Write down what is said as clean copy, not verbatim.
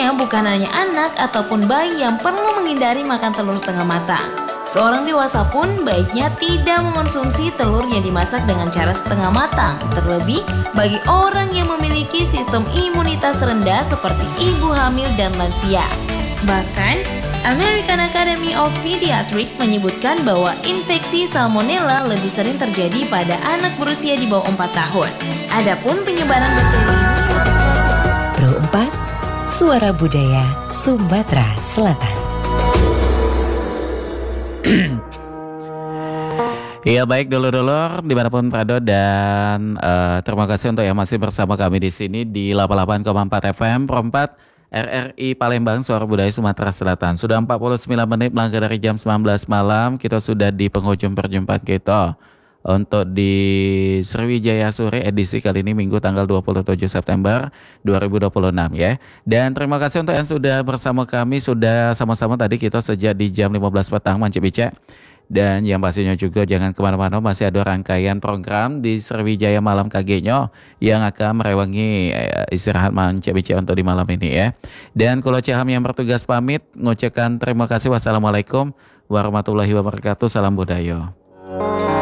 Sebenarnya bukan hanya anak ataupun bayi yang perlu menghindari makan telur setengah matang. Seorang dewasa pun baiknya tidak mengonsumsi telur yang dimasak dengan cara setengah matang, terlebih bagi orang yang memiliki sistem imunitas rendah seperti ibu hamil dan lansia. Bahkan, American Academy of Pediatrics menyebutkan bahwa infeksi salmonella lebih sering terjadi pada anak berusia di bawah 4 tahun. Adapun penyebaran bakteri ini Pro 4, Suara Budaya Sumatera Selatan. Iya, baik dulur-dulur dimanapun berada, dan terima kasih untuk yang masih bersama kami di sini di 88,4 FM Pro 4 RRI Palembang, Suara Budaya Sumatera Selatan. Sudah 49 menit melangkah dari jam 19 malam, kita sudah di penghujung perjumpaan kita untuk di Sriwijaya Sore edisi kali ini Minggu tanggal 27 September 2026 ya. Dan terima kasih untuk yang sudah bersama kami, sudah sama-sama tadi kita sejak di jam 15 petang Mance Bica. Dan yang pastinya juga jangan kemana-mana, masih ada rangkaian program di Sriwijaya Malam KG-nya yang akan merewangi istirahat Mance Bica untuk di malam ini ya. Dan kalau Caham yang bertugas pamit, ngucapkan terima kasih. Wassalamualaikum warahmatullahi wabarakatuh. Salam budaya.